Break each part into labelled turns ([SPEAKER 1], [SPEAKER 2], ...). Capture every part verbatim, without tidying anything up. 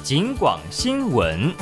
[SPEAKER 1] 警广新闻。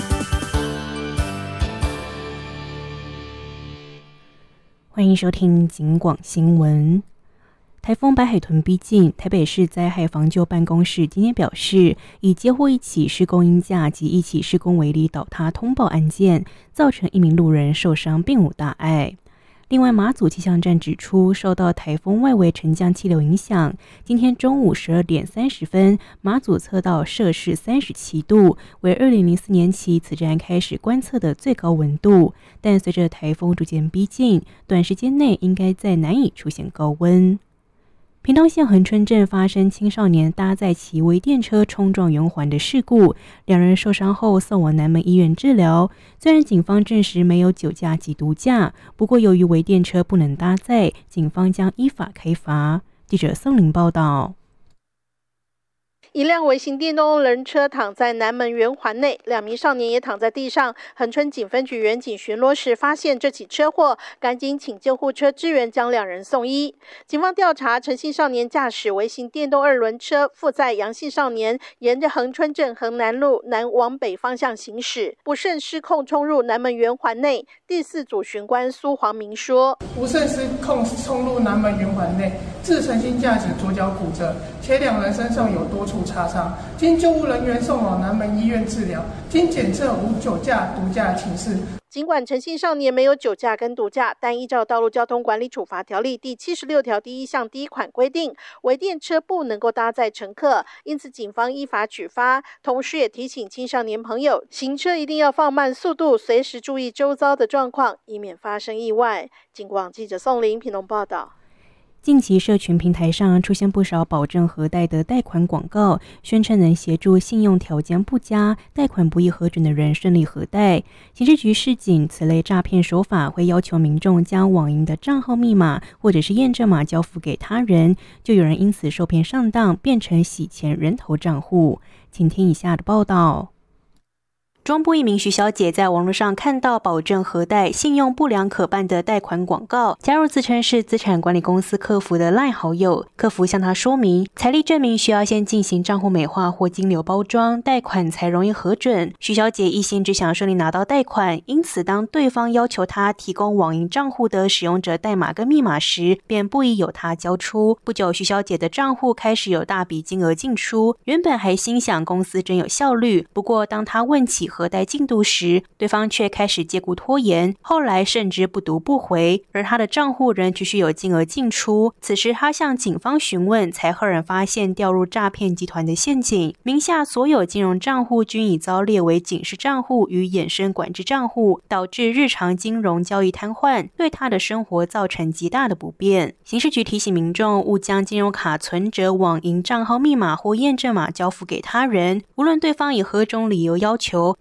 [SPEAKER 2] 欢迎收听警广新闻。台风白海豚逼近，台北市灾害防救办公室今天表示，已接获一起施工鹰架及一起施工围篱倒塌通报案件，造成一名路人受伤，并无大碍。另外，马祖气象站指出，受到台风外围沉降气流影响，今天中午十二点三十分，马祖测到摄氏三十七度，为二零零四年起此站开始观测的最高温度。但随着台风逐渐逼近，短时间内应该再难以出现高温。屏东县恒春镇发生青少年搭载其微电车冲撞圆环的事故，两人受伤后送往南门医院治疗。虽然警方证实没有酒驾及毒驾，不过由于微电车不能搭载，警方将依法开罚。记者宋玲报道。
[SPEAKER 3] 一辆微型电动人车躺在南门圆环内，两名少年也躺在地上。恒春警分局员警巡逻时发现这起车祸，赶紧请救护车支援，将两人送医。警方调查，陈姓少年驾驶微型电动二轮车，负载杨姓少年沿着恒春镇恒南路南往北方向行驶，不慎失控冲入南门圆环内。第四组巡官苏黄明说：
[SPEAKER 4] 不慎失控冲入南门圆环内，致陈姓驾驶左脚骨折，且两人身上有多处擦伤，经救护人员送往南门医院治疗，经检测无酒驾、毒驾情事。
[SPEAKER 3] 尽管陈姓少年没有酒驾跟毒驾，但依照《道路交通管理处罚条例》第七十六条第一项第一款规定，微电车不能够搭载乘客，因此警方依法举发。同时也提醒青少年朋友，行车一定要放慢速度，随时注意周遭的状况，以免发生意外。警广记者宋玲屏东报道。
[SPEAKER 2] 近期社群平台上出现不少保证核贷的贷款广告，宣称能协助信用条件不佳、贷款不易核准的人顺利核贷。刑事局示警，此类诈骗手法会要求民众将网银的账号密码或者是验证码交付给他人，就有人因此受骗上当，变成洗钱人头账户。请听以下的报道。中部一名徐小姐在网络上看到保证核贷、信用不良可办的贷款广告，加入自称是资产管理公司客服的 LINE 好友。客服向她说明，财力证明需要先进行账户美化或金流包装，贷款才容易核准。徐小姐一心只想顺利拿到贷款，因此当对方要求她提供网银账户的使用者代码跟密码时，便不疑有他交出。不久，徐小姐的账户开始有大笔金额进出，原本还心想公司真有效率，不过当她问起核贷进度时，对方却开始借故拖延，后来甚至不读不回，而他的账户仍继续有金额进出。此时他向警方询问，才赫然发现掉入诈骗集团的陷阱，名下所有金融账户均已遭列为警示账户与衍生管制账户，导致日常金融交易瘫痪，对他的生活造成极大的不便。刑事局提醒民众，勿将金融卡存折、网银账号密码或验证码交付给他人，无论对方以何种理由要求，